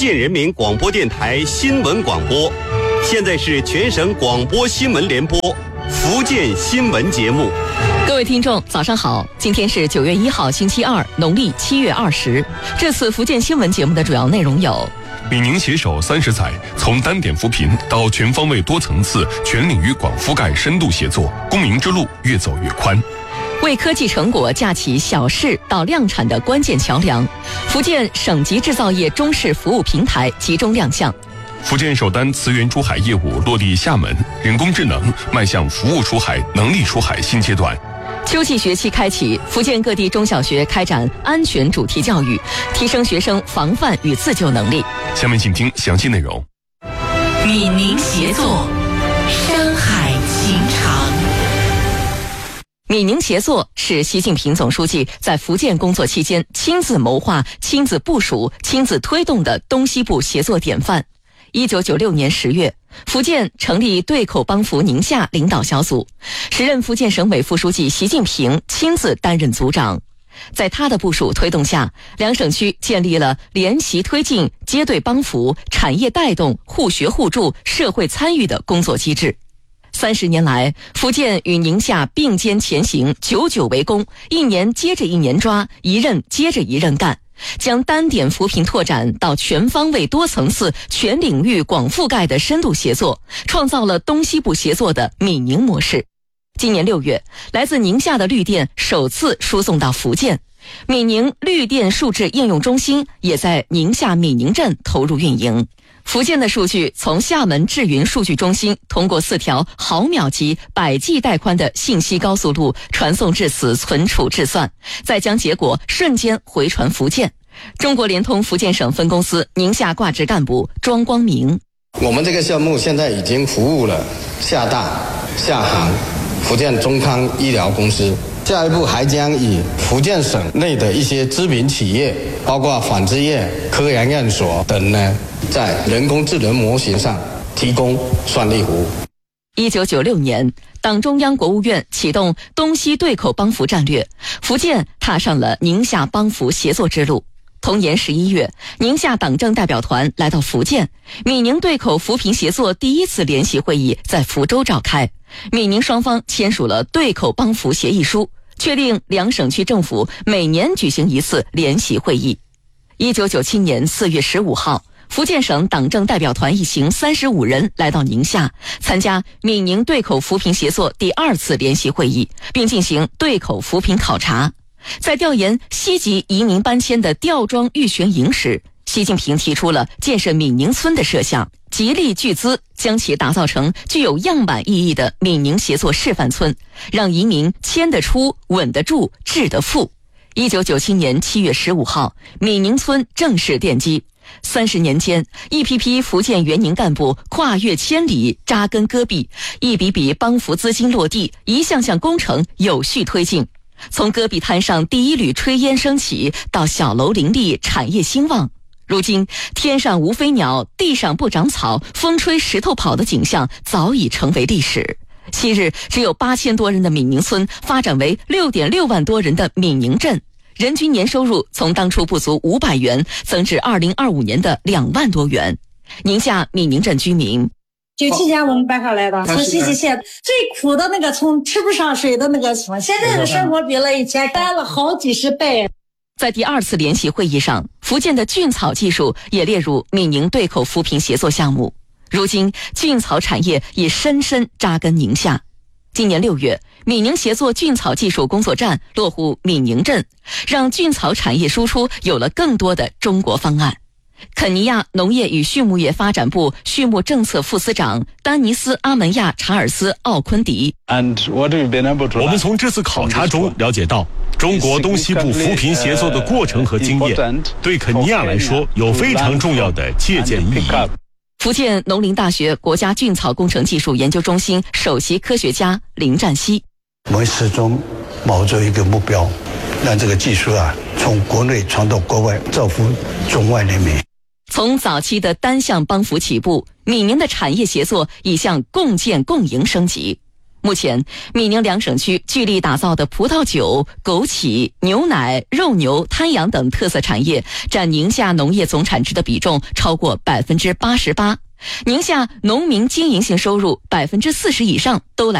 建人民广播电台新闻广播。现在是全省广播新闻联播福建新闻节目。 各位听众早上好，今天是9月1号星期二，农历7月20。这次福建新闻节目的主要内容有： 闽宁携手30载，从单点扶贫到全方位多层次全领域广覆盖深度协作，公民之路越走越宽。 为科技成果架起小试到量产的关键桥梁，福建省级制造业中试服务平台集中亮相。 福建首单磁源出海业务落地厦门，人工智能迈向服务出海、能力出海新阶段。 秋季学期开启，福建各地中小学开展安全主题教育，提升学生防范与自救能力。 下面请听详细内容。 闽宁协作，山海情长。闽宁协作是习近平总书记在福建工作期间亲自谋划、亲自部署、亲自推动的东西部协作典范。1996年10月，福建成立对口帮扶宁夏领导小组，时任福建省委副书记习近平亲自担任组长。在他的部署推动下，两省区建立了联席推进、接对帮扶、产业带动、互学互助、社会参与的工作机制。30年来，福建与宁夏并肩前行，久久为功，一年接着一年抓，一任接着一任干，将单点扶贫拓展到全方位多层次全领域广覆盖的深度协作，创造了东西部协作的闽宁模式。今年6月，来自宁夏的绿电首次输送到福建，闽宁绿电数字应用中心也在宁夏闽宁镇投入运营。福建的数据从厦门智云数据中心通过4条毫秒级百 G 带宽的信息高速路传送至此存储制算，再将结果瞬间回传福建。中国联通福建省分公司宁夏挂职干部庄光明： 我们这个项目现在已经服务了厦大、厦航、福建中康医疗公司，下一步还将以福建省内的一些知名企业，包括纺织业、科研院所等呢，在人工智能模型上提供算力服务。 1996年，党中央、国务院启动东西对口帮扶战略，福建踏上了宁夏帮扶协作之路。同年11月，宁夏党政代表团来到福建，闽宁对口扶贫协作第1次联席会议在福州召开，闽宁双方签署了对口帮扶协议书，确定两省区政府每年举行1次联席会议。1997年4月15号，福建省党政代表团一行35人来到宁夏，参加闽宁对口扶贫协作第2次联席会议，并进行对口扶贫考察。在调研西籍移民搬迁的吊庄玉泉营时，习近平提出了建设闽宁村的设想，极力巨资将其打造成具有样板意义的闽宁协作示范村，让移民迁得出、稳得住、致得富。1997年7月15号，闽宁村正式奠基。30年间，一批批福建援宁干部跨越千里扎根戈壁，一笔笔帮扶资金落地，一项项工程有序推进。从戈壁滩上第一缕炊烟升起，到小楼林立、产业兴旺，如今天上无飞鸟，地上不长草，风吹石头跑的景象早已成为历史。昔日只有8000多人的闽宁村发展为6.6万多人的闽宁镇，人均年收入从当初不足500元增至2025年的2万多元。宁夏闽宁镇居民 97年我们搬上来的，从西溪县最苦的那个，从吃不上水的那个，现在的生活比了以前翻了好几十倍。 在第2次联席会议上，福建的菌草技术也列入闽宁对口扶贫协作项目。如今，菌草产业已深深扎根宁夏。今年6月，闽宁协作菌草技术工作站落户闽宁镇，让菌草产业输出有了更多的中国方案。肯尼亚农业与畜牧业发展部畜牧政策副司长丹尼斯·阿门亚·查尔斯·奥昆迪： 我们从这次考察中了解到，中国东西部扶贫协作的过程和经验，对肯尼亚来说有非常重要的借鉴意义。 福建农林大学国家菌草工程技术研究中心首席科学家林占西： 我们始终卯着一个目标，让这个技术从国内传到国外，造福中外人民。 从早期的单向帮扶起步，闽宁的产业协作已向共建共赢升级。 目前，闽宁两省区聚力打造的葡萄酒、枸杞、牛奶、肉牛、滩羊等特色产业占宁夏农业总产值的比重超过88%。宁夏农民经营性收入40%以上都来